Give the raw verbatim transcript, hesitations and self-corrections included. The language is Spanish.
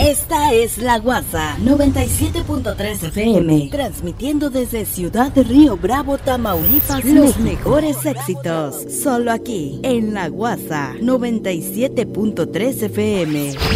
Esta es La Guasa noventa y siete punto tres F M, transmitiendo desde Ciudad de Río Bravo, Tamaulipas, los mejores éxitos, solo aquí en La Guasa noventa y siete punto tres F M.